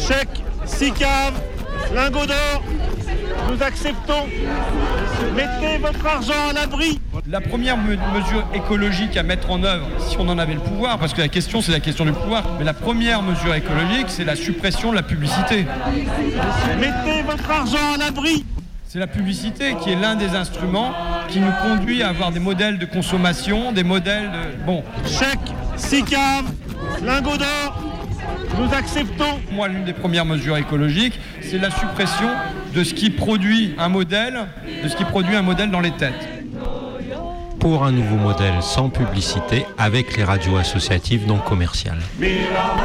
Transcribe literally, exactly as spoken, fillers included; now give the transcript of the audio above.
Chèque, six caves, lingots d'or, nous acceptons. Mettez votre argent à l'abri. La première me- mesure écologique à mettre en œuvre, si on en avait le pouvoir, parce que la question c'est la question du pouvoir, mais la première mesure écologique c'est la suppression de la publicité. Mettez votre argent à l'abri. C'est la publicité qui est l'un des instruments qui nous conduit à avoir des modèles de consommation, des modèles de... Bon. Chèque, six caves, lingots d'or, nous acceptons. Moi, l'une des premières mesures écologiques, c'est la suppression de ce qui produit un modèle, de ce qui produit un modèle dans les têtes. Pour un nouveau modèle sans publicité avec les radios associatives non commerciales.